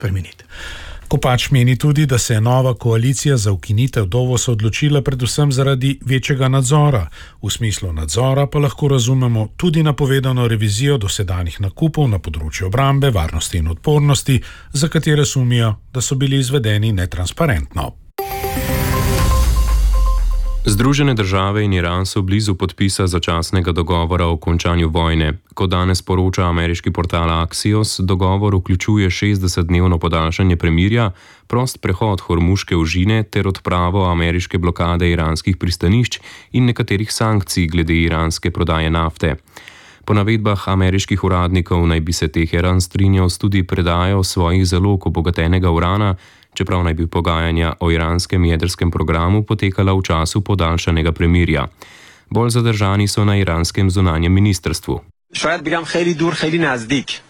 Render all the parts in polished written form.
preminiti. Kopač meni tudi, da se je nova koalicija za ukinitev dovoza odločila predvsem zaradi večjega nadzora. V smislu nadzora pa lahko razumemo tudi napovedano revizijo dosedanjih nakupov na področju obrambe, varnosti in odpornosti, za katere sumijo, da so bili izvedeni netransparentno. Združene države in Iran so blizu podpisa začasnega dogovora o končanju vojne. Kot danes poroča ameriški portal Axios, dogovor vključuje 60-dnevno podaljšanje premirja, prost prehod Hormuške ožine ter odpravo ameriške blokade iranskih pristanišč in nekaterih sankcij glede iranske prodaje nafte. Po navedbah ameriških uradnikov naj bi se Teheran strinjal s tudi predajo svojih zalog obogatenega urana, čeprav naj bi pogajanja o iranskem jedrskem programu potekala v času podaljšanega premirja. Bolj zadržani so na iranskem zunanjem ministrstvu. شاید بگم خیلی دور خیلی نزدیک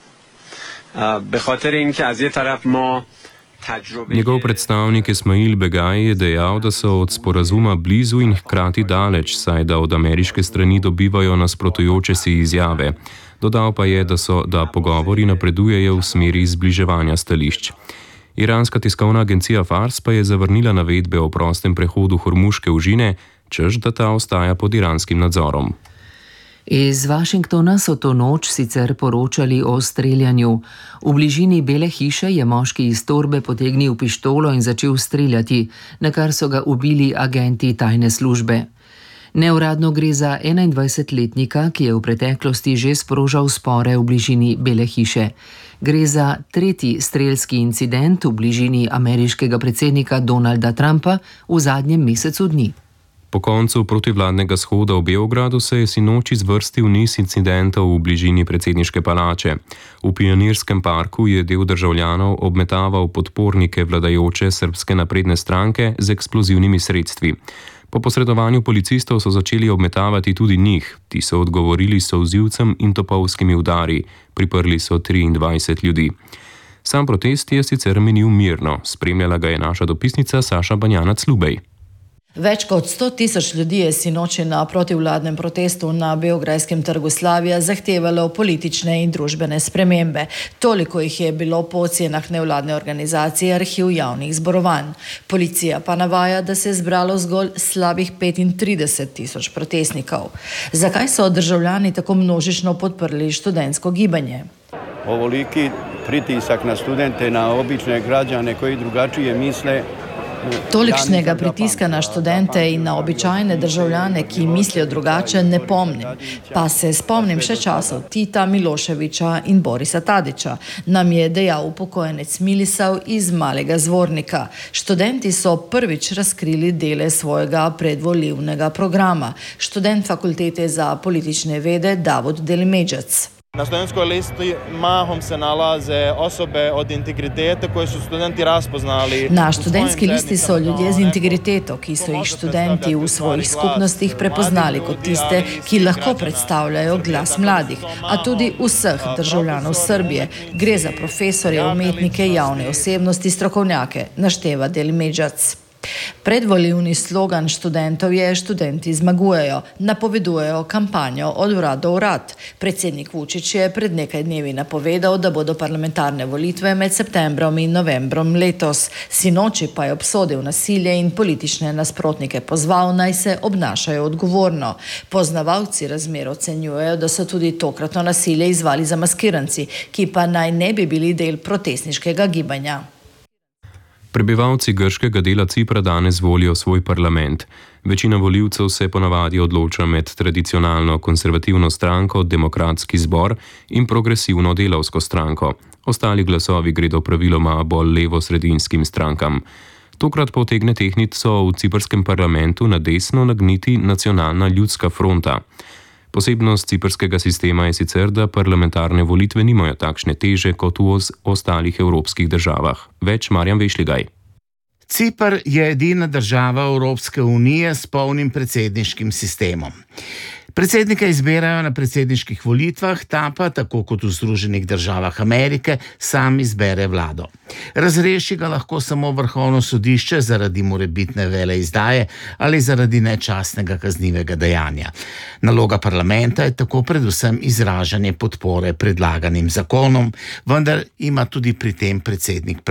به خاطر اینکه از یه طرف ما Njegov predstavnik Ismail Begaj je dejal, da so od sporazuma blizu in hkrati daleč, saj da od ameriške strani dobivajo nasprotujoče si izjave. Dodal pa je, da pogovori napredujejo v smeri zbliževanja stališč. Iranska tiskovna agencija Fars pa je zavrnila navedbe o prostem prehodu Hormuške ožine, češ da ta ostaja pod iranskim nadzorom. Iz Washingtona so to noč sicer poročali o streljanju. V bližini Bele hiše je moški iz torbe potegnil pištolo in začel streljati, na kar so ga ubili agenti tajne službe. Neuradno gre za 21-letnika, ki je v preteklosti že sprožal spore v bližini Bele hiše. Gre za tretji strelski incident v bližini ameriškega predsednika Donalda Trumpa v zadnjem mesecu dni. Po koncu protivladnega shoda v Beogradu se je sinoči zvrstil niz incidentov v bližini predsedniške palače. V Pionirskem parku je del državljanov obmetaval podpornike vladajoče Srbske napredne stranke z eksplozivnimi sredstvi. Po posredovanju policistov so začeli obmetavati tudi njih. Ti so odgovorili solzivcem in topovskimi udari. Priprli so 23 ljudi. Sam protest je sicer minil mirno. Spremljala ga je naša dopisnica Saša Banjanac-Lubej. Več kot 100.000 ljudi je sinoči na protivladnem protestu na Beograjskem trgu Slavija zahtevalo politične in družbene spremembe. Toliko jih je bilo po ocenah nevladne organizacije Arhiv javnih zborovanj. Policija pa navaja, da se je zbralo zgolj slabih 35.000 protestnikov. Zakaj so državljani tako množično podprli študentsko gibanje? Ovoliki pritisak na študente, na obične građane koji drugačije misle. Tolikšnega pritiska na študente in na običajne državljane, ki mislijo drugače, ne pomnim. Pa se spomnim še časov Tita, Miloševića in Borisa Tadića, nam je dejal upokojenec Milisav iz Malega Zvornika. Študenti so prvič razkrili dele svojega predvolilnega programa. Študent fakultete za politične vede Davud Delimedžac. Na študentskoj listi mahom se nalaze osobe od integritete koje su studenti raspoznali. Na študentski listi so ljudje z integriteto, ki so jih študenti v svojih skupnostih prepoznali kot tiste, ki lahko predstavljajo glas mladih, a tudi vseh državljanov Srbije. Gre za profesorje, umetnike, javne osebnosti, strokovnjake, našteva Delimedžac. Predvolilni slogan študentov je Študenti zmagujejo, napovedujejo kampanjo od vrat do vrat. Predsednik Vučić je pred nekaj dnevi napovedal, da bodo parlamentarne volitve med septembrom in novembrom letos. Sinoči pa je obsodil nasilje in politične nasprotnike pozval, naj se obnašajo odgovorno. Poznavalci razmer ocenjujejo, da so tudi tokratno nasilje izvali zamaskiranci, ki pa naj ne bi bili del protestniškega gibanja. Prebivalci grškega dela Cipra danes volijo svoj parlament. Večina volivcev se ponavadi odloča med tradicionalno konservativno stranko Demokratski zbor in progresivno delavsko stranko. Ostali glasovi gredo praviloma bolj levo-sredinskim strankam. Tokrat pa utegne tehtnico v ciprskem parlamentu na desno nagniti Nacionalna ljudska fronta. Posebnost ciprskega sistema je sicer, da parlamentarne volitve nimajo takšne teže kot v ostalih evropskih državah. Več Marjan Vešligaj. Cipr je edina država Evropske unije s polnim predsedniškim sistemom. Predsednika izbirajo na predsedniških volitvah, ta pa, tako kot v Združenih državah Amerike, sam izbere vlado. Razreši ga lahko samo Vrhovno sodišče zaradi morebitne veleizdaje ali zaradi nečastnega kaznivega dejanja. Naloga parlamenta je tako predvsem izražanje podpore predlaganim zakonom, vendar ima tudi pri tem predsednik